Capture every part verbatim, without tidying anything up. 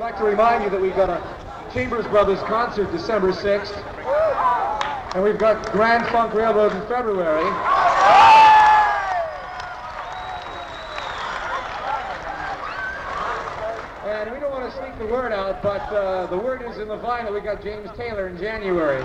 like to remind you that we've got a Chambers Brothers concert December sixth, and we've got Grand Funk Railroad in February. And we don't want to sneak the word out, but uh, the word is in the vine that we got James Taylor in January.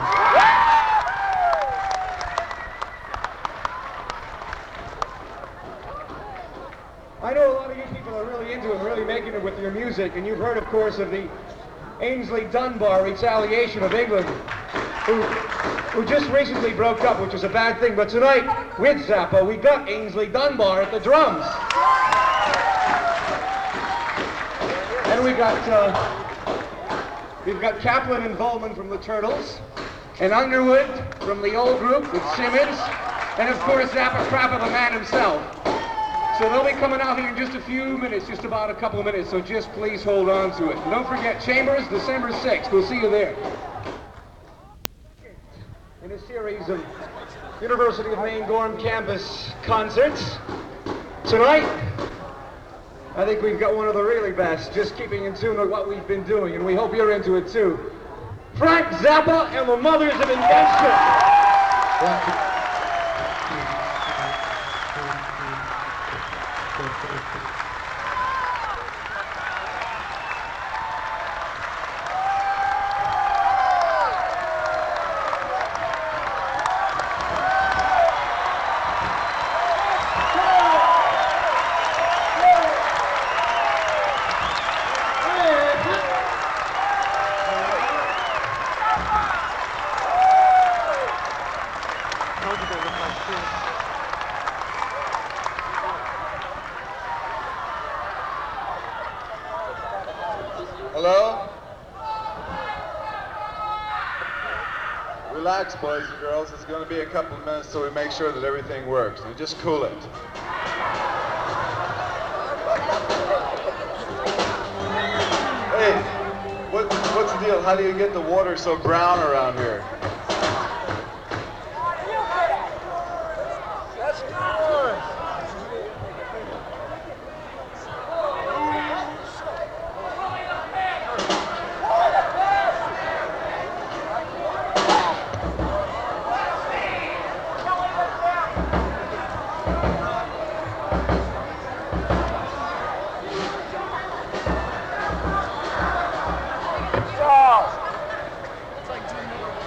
I know a lot of you people are really into it and really making it with your music, and you've heard, of course, of the Ainsley Dunbar retaliation of England, who, who just recently broke up, which is a bad thing. But tonight, with Zappa, we got Ainsley Dunbar at the drums. And we got, uh, we've got Kaplan and Volman from the Turtles, and Underwood from the old group with Simmons, and of course, Zappa Crappa, the man himself. So they'll be coming out here in just a few minutes, just about a couple of minutes, so just please hold on to it. And don't forget, Chambers, December sixth. We'll see you there. In a series of University of Maine Gorham campus concerts, tonight, I think we've got one of the really best, just keeping in tune with what we've been doing, and we hope you're into it too. Frank Zappa and the Mothers of Invention. Hello? Relax, boys and girls. It's going to be a couple of minutes so we make sure that everything works. And just cool it. Hey, what, what's the deal? How do you get the water so brown around here?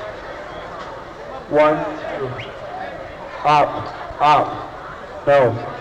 One, two, up, up, no.